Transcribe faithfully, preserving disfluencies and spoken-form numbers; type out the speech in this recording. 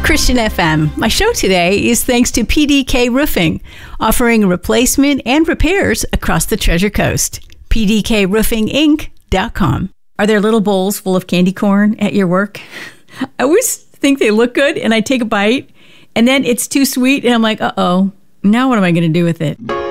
Christian F M. My show today is thanks to P D K Roofing, offering replacement and repairs across the Treasure Coast. P D K roofing inc dot com. Are there little bowls full of candy corn at your work? I always think they look good, and I take a bite, and then it's too sweet, and I'm like, uh-oh, now what am I going to do with it?